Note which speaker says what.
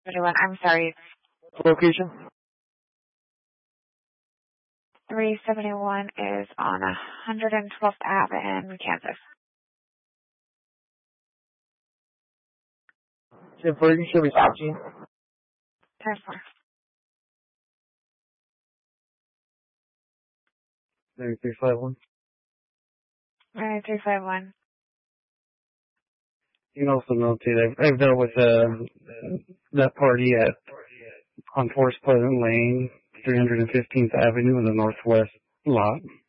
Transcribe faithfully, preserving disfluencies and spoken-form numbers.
Speaker 1: seventy-one. I'm sorry.
Speaker 2: Location?
Speaker 1: three seventy-one is on one hundred twelfth Avenue in Kansas.
Speaker 2: ten four, you should be stopping.
Speaker 1: ten four.
Speaker 2: ninety-three fifty-one.
Speaker 1: ninety-three fifty-one.
Speaker 2: You can also notate I've, I've dealt with uh, that party at on Forest Pleasant Lane, three hundred fifteenth Avenue in the northwest lot.